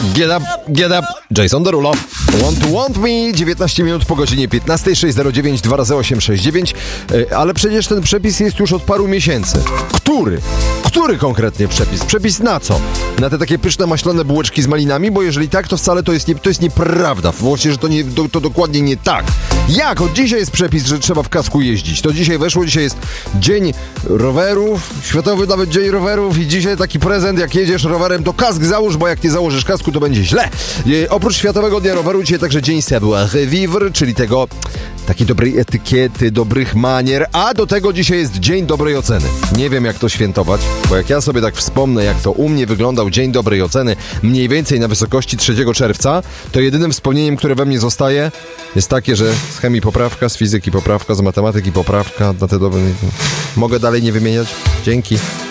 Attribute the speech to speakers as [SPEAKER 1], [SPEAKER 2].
[SPEAKER 1] Get up, Jason Derulo. Want me, 19 minut po godzinie 15, 609 2x869, ale przecież ten przepis jest już od paru miesięcy. Który konkretnie przepis? Przepis na co? Na te takie pyszne maślane bułeczki z malinami? Bo jeżeli tak, to wcale to jest nieprawda. Właściwie, że to dokładnie nie tak. Jak? Od dzisiaj jest przepis, że trzeba w kasku jeździć. To dzisiaj weszło, dzisiaj jest dzień rowerów, światowy nawet dzień rowerów i dzisiaj taki prezent, jak jedziesz rowerem, to kask załóż, bo jak nie założysz kasku, to będzie źle. Oprócz Światowego Dnia Roweru dzisiaj także dzień savoir-vivre, czyli tego takiej dobrej etykiety, dobrych manier, a do tego dzisiaj jest dzień dobrej oceny. Nie wiem, jak to świętować, bo jak ja sobie tak wspomnę, jak to u mnie wyglądał dzień dobrej oceny, mniej więcej na wysokości 3 czerwca, to jedynym wspomnieniem, które we mnie zostaje, jest takie, że z chemii poprawka, z fizyki poprawka, z matematyki poprawka, na te dobre... Mogę dalej nie wymieniać? Dzięki.